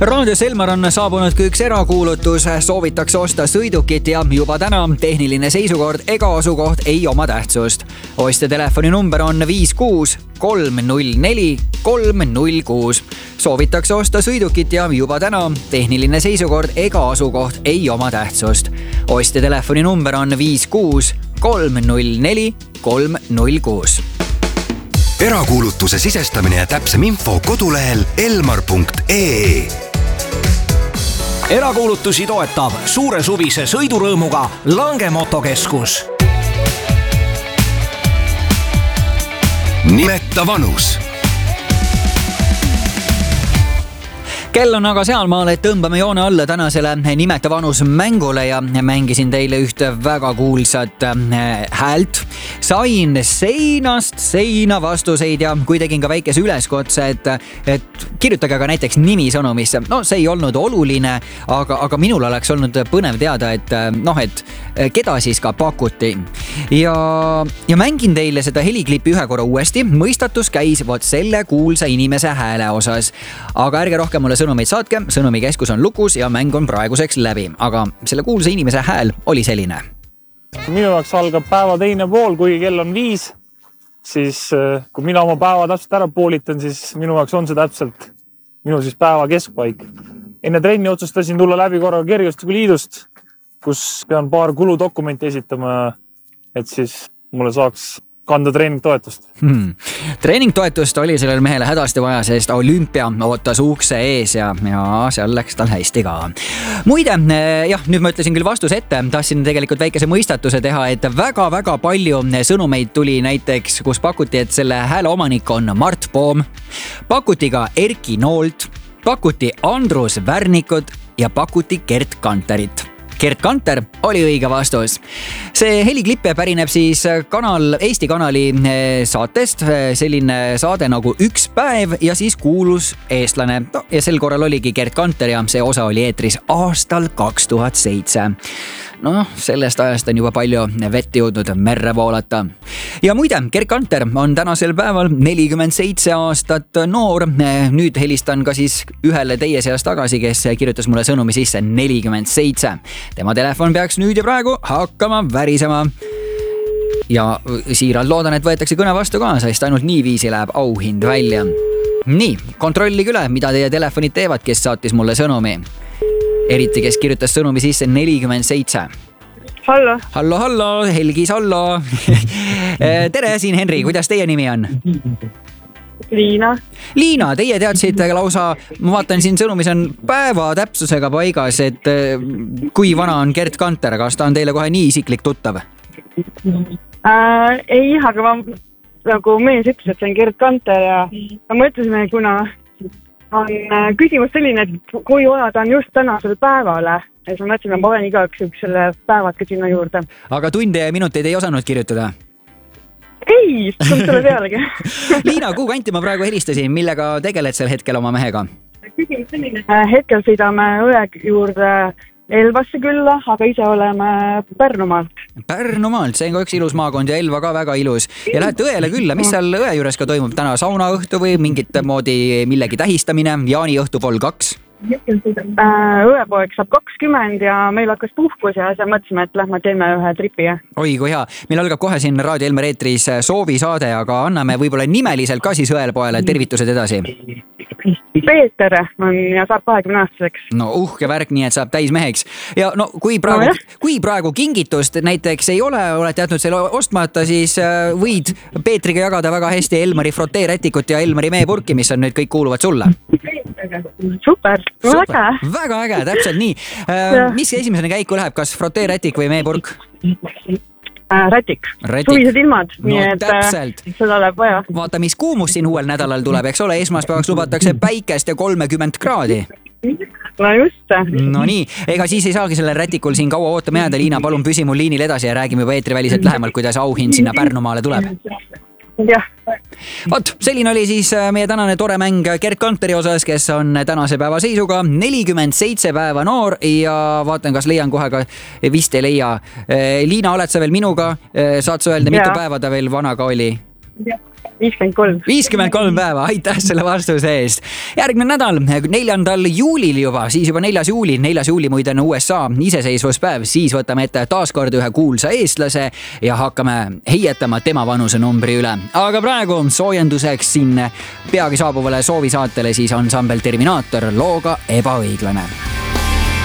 Raadios Elmar on saabunud ka üks erakuulutus, soovitakse osta sõidukit ja juba täna tehniline seisukord ega asukoht ei oma tähtsust. Ostja telefoninumber on 56 304 306. Soovitakse osta sõidukit ja juba täna tehniline seisukord ega asukoht ei oma tähtsust. Ostja telefoninumber on 56 304 306. Erakuulutuse sisestamine ja täpsem info kodulehel elmar.ee. Erakuulutusi toetab suure suvise sõidurõõmuga Langemotokeskus. Nimeta vanus. Kell on aga sealmaal, et tõmbame joone alla tänasele Nimeta vanus mängule ja mängisin teile ühte väga kuulsat häält. Sain seinast seina vastuseid ja kui tegin ka väikese üleskutse, et kirjutage aga näiteks nimi sõnumisse. No see ei olnud oluline, aga minul oleks olnud põnev teada, et keda siis ka pakuti. Ja mängin teile seda heliklippi ühe korra uuesti. Mõistatus käis vot selle kuulsa inimese hääle osas. Aga ärge rohkem mulle sõnumeid saatke, sõnumikeskus on lukus ja mäng on praeguseks läbi. Aga selle kuulsa inimese hääl oli selline. Minu jaoks algab päeva teine pool, kui kell on 5, siis kui mina oma päeva täpselt ära poolitan, siis minu jaoks on see täpselt minu siis päeva keskpaik. Enne trenni otsustasin tulla läbi korra Kergejõustikuliidust, kus pean paar kuludokumenti esitama, et siis mulle saaks kanda treeningtoetust. Treeningtoetust oli sellel mehele hädasti vaja, sest olümpia ootas ukse ees ja seal läks tal hästi ka. Muide, nüüd ma ütlesin küll vastus ette, tahtsin tegelikult väikese mõistatuse teha, et väga-väga palju sõnumeid tuli näiteks, kus pakuti, et selle hääle omanik on Mart Poom, pakuti ka Erki Noolt, pakuti Andrus Värnikut ja pakuti Gert Kanterit. Gert Kanter oli õige vastus. See heliklippe pärineb siis Eesti kanali saatest, selline saade nagu Üks päev ja siis kuulus eestlane. Ja sel korral oligi Gert Kanter ja see osa oli eetris aastal 2007. Sellest ajast on juba palju vett jõudnud merre voolata. Ja muide, Gert Kanter on tänasel päeval 47 aastat noor. Nüüd helistan ka siis ühele teie seast tagasi, kes kirjutas mulle sõnumi sisse 47. Tema telefon peaks nüüd ja praegu hakkama värisema. Ja siiralt loodan, et võetakse kõne vastu ka, sest ainult nii viisi läheb auhind välja. Nii, kontrollige üle, mida teie telefonid teevad, kes saatis mulle sõnumi. Eriti, kes kirjutas sõnumi sisse 47. Hallo. Hallo, Helgis, hallo. Tere, siin Henri, kuidas teie nimi on? Liina, teie teadsite lausa, ma vaatan siin sõnumis on päeva täpsusega paigas, et kui vana on Gert Kanter, kas ta on teile kohe nii isiklik tuttav? Ei, aga ma nagu mees ütles, et see on Gert Kanter ja ma mõtlesime, kuna on küsimus selline, et kui vana ta on just tänasel päevale, ja siis ma mõtlesin, et ma olen igaks üks selle päevatki sinna juurde. Aga tunde ja minuteid ei osanud kirjutada? Ei, tulnud selle pealegi. Liina, kuhu kanti ma praegu helistasin, millega tegeled sel hetkel oma mehega? Hetkel sõidame õe juurde Elvasse külla, aga ise oleme Pärnumaalt. Pärnumaalt, see on ka üks ilus maakond ja Elva ka väga ilus. Ja lähete õele külla, mis seal õe juures ka toimub täna? Saunaõhtu või mingit moodi millegi tähistamine? Jaani õhtu pool 2? Õepoeg saab 20 ja meil hakkas puhkus ja siis mõtlesime, et lähme teeme ühe tripi. Oi, kui hea. Meil algab kohe siin Raadio Elmar eetris soovisaade, aga anname võib-olla nimeliselt ka siis õelpoele tervitused edasi. Peeter on ja saab 20-aastaseks. No uhke värk, nii et saab täismeheks. Ja kui praegu kingitust näiteks ei ole, olete jätnud selle ostmata, siis võid Peetriga jagada väga hästi Elmari frotteerätikut ja Elmari meepurki, mis on nüüd kõik kuuluvad sulle. Super. Väga äge, täpselt nii. Mis esimesena käiku läheb, kas frotteerätik või meepurk? Rätik. Suvised ilmad, nii et täpselt. Seda läheb vaja. Vaata, mis kuumus siin uuel nädalal tuleb, eks ole, esmaspäevaks lubatakse päikest ja 30 kraadi. No just. No nii, ega siis ei saagi sellel rätikul siin kaua ootama jääda. Liina, palun püsi mul liinil edasi ja räägime juba eetriväliselt lähemalt, kuidas auhind sinna Pärnumaale tuleb. Jah. Vot, selline oli siis meie tänane tore mäng Gert Kanteri osas, kes on tänase päeva seisuga 47 päeva noor ja vaatan, kas leian kohe ka, vist ei leia. Liina, oled sa veel minuga? Saad sa öelda, mitu päeva ta veel vanaga oli? 53. 53 päeva, aitäh selle vastuse eest. Järgmine nädal, 4. juulil juba, siis juba 4. juuli. 4. juuli muide on USA iseseisvuspäev, siis võtame ette taaskord ühe kuulsa eestlase ja hakkame heietama tema vanusenumbri üle. Aga praegu soojenduseks siin peagi saabuvale soovisaatele siis ansambel Terminaator looga Ebaõiglane.